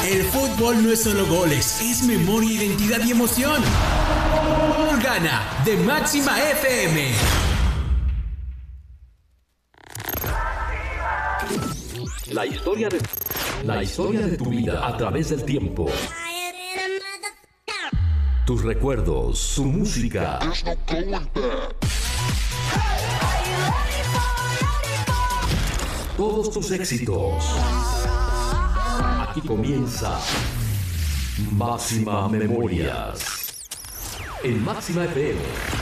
El fútbol no es solo goles, es memoria, identidad y emoción. Gana de Máxima FM. La historia de tu vida a través del tiempo. Tus recuerdos, tu música. Todos tus éxitos. Aquí comienza Máxima Memorias. En Máxima FM.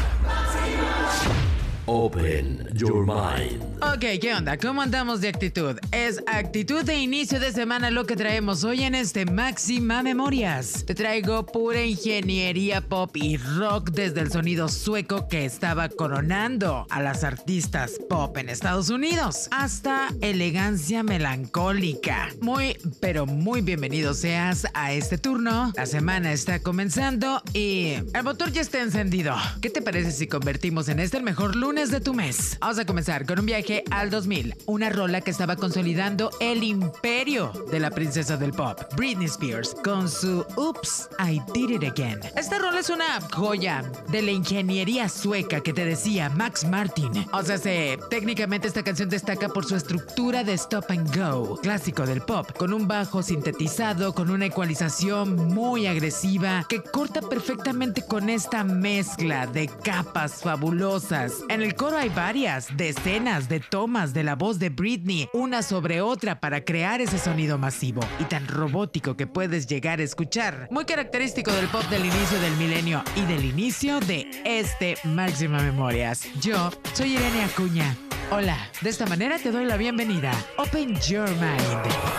Open your mind. Ok, ¿qué onda? ¿Cómo andamos de actitud? Es actitud de inicio de semana lo que traemos hoy en este Máxima Memorias. Te traigo pura ingeniería pop y rock desde el sonido sueco que estaba coronando a las artistas pop en Estados Unidos hasta elegancia melancólica. Muy, pero muy bienvenido seas a este turno. La semana está comenzando y el motor ya está encendido. ¿Qué te parece si convertimos en este el mejor lunes de tu mes? Vamos a comenzar con un viaje al 2000, una rola que estaba consolidando el imperio de la princesa del pop, Britney Spears, con su Oops, I Did It Again. Esta rola es una joya de la ingeniería sueca que te decía Max Martin. O sea, técnicamente esta canción destaca por su estructura de stop and go, clásico del pop, con un bajo sintetizado, con una ecualización muy agresiva que corta perfectamente con esta mezcla de capas fabulosas. En el coro hay varias decenas de tomas de la voz de Britney, una sobre otra para crear ese sonido masivo y tan robótico que puedes llegar a escuchar. Muy característico del pop del inicio del milenio y del inicio de este Máxima Memorias. Yo soy Irene Acuña. Hola, de esta manera te doy la bienvenida. Open Your Mind.